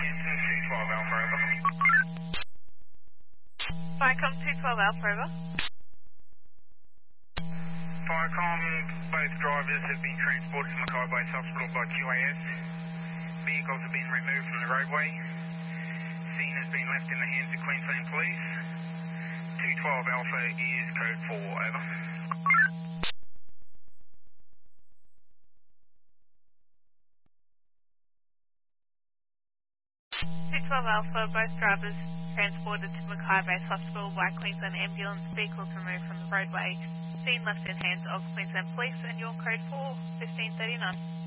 212 Alpha over. Viacom 212 Alpha over. Viacom, both drivers have been transported to Mackay Base Hospital by QAS. Vehicles have been removed from the roadway. Scene has been left in the hands of Queensland Police. 212 Alpha is code 4, over. 212 Alpha, both drivers transported to Mackay Base Hospital by Queensland Ambulance, vehicles removed from the roadway. Scene left in hands of Queensland Police, and your code 4, 1539.